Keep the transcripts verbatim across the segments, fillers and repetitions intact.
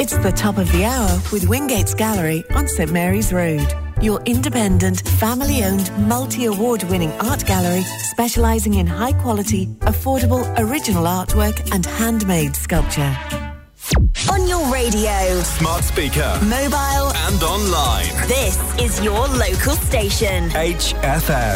It's the top of the hour with Wingates Gallery on St Mary's Road. Your independent, family-owned, multi-award-winning art gallery specialising in high-quality, affordable, original artwork and handmade sculpture. On your radio, smart speaker, mobile and online. This is your local station. H F M.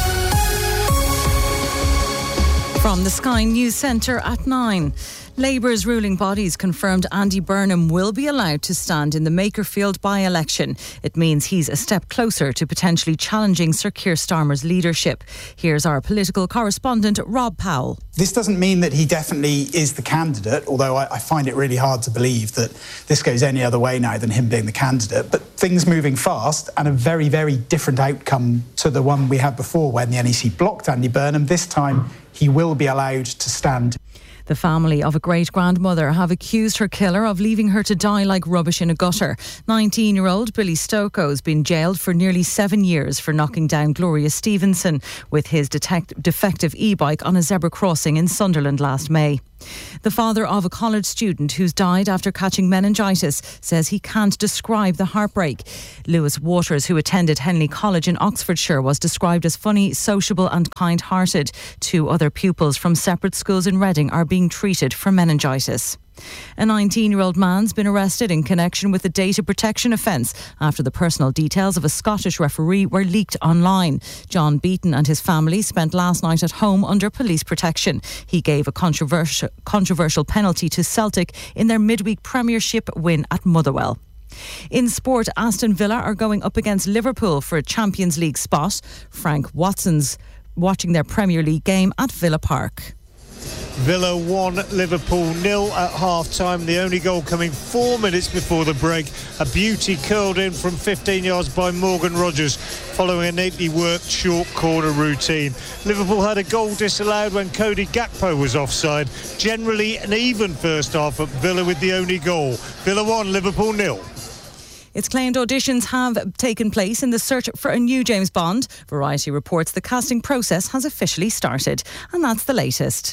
From the Sky News Centre at nine. Labour's ruling bodies confirmed Andy Burnham will be allowed to stand in the Makerfield by-election. It means he's a step closer to potentially challenging Sir Keir Starmer's leadership. Here's our political correspondent, Rob Powell. This doesn't mean that he definitely is the candidate, although I, I find it really hard to believe that this goes any other way now than him being the candidate. But things moving fast and a very, very different outcome to the one we had before when the N E C blocked Andy Burnham. This time, he will be allowed to stand. The family of a great-grandmother have accused her killer of leaving her to die like rubbish in a gutter. nineteen-year-old Billy Stokoe has been jailed for nearly seven years for knocking down Gloria Stevenson with his detect- defective e-bike on a zebra crossing in Sunderland last May. The father of a college student who's died after catching meningitis says he can't describe the heartbreak. Lewis Waters, who attended Henley College in Oxfordshire, was described as funny, sociable and kind-hearted. Two other pupils from separate schools in Reading are being treated for meningitis. A nineteen-year-old man's been arrested in connection with a data protection offence after the personal details of a Scottish referee were leaked online. John Beaton and his family spent last night at home under police protection. He gave a controversial, controversial penalty to Celtic in their midweek Premiership win at Motherwell. In sport, Aston Villa are going up against Liverpool for a Champions League spot. Frank Watson's watching their Premier League game at Villa Park. Villa one, Liverpool nil at half-time. The only goal coming four minutes before the break. A beauty curled in from fifteen yards by Morgan Rogers following a neatly worked short corner routine. Liverpool had a goal disallowed when Cody Gakpo was offside. Generally an even first half at Villa with the only goal. Villa one, Liverpool nil. It's claimed auditions have taken place in the search for a new James Bond. Variety reports the casting process has officially started. And that's the latest.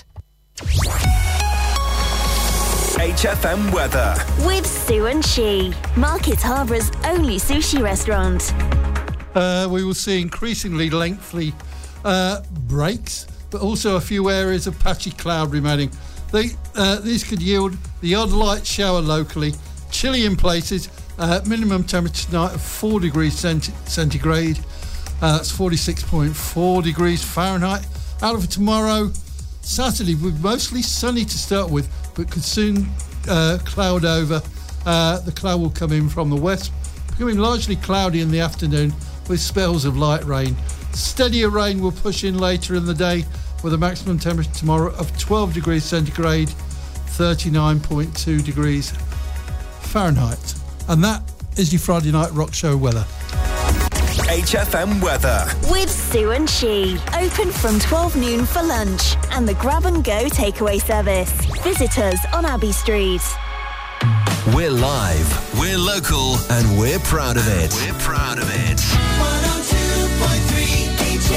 H F M weather with Sue and She, Market Harbour's only sushi restaurant. Uh, we will see increasingly lengthy uh, breaks, but also a few areas of patchy cloud remaining. They, uh, these could yield the odd light shower locally, chilly in places. Uh, minimum temperature tonight of four degrees centi- centigrade. Uh, that's forty-six point four degrees Fahrenheit. Out of tomorrow, Saturday, will be mostly sunny to start with, but could soon uh, cloud over. Uh, the cloud will come in from the west, becoming largely cloudy in the afternoon with spells of light rain. Steadier rain will push in later in the day with a maximum temperature tomorrow of twelve degrees centigrade, thirty-nine point two degrees Fahrenheit. And that is your Friday Night Rock Show weather. H F M weather with Sue and She. Open from twelve noon for lunch and the grab and go takeaway service. Visit us on Abbey Street. We're live, we're local, and we're proud of it. We're proud of it. one oh two point three H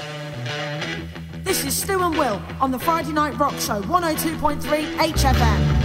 F M. This is Stu and Will on the Friday Night Rock Show, one oh two point three H F M.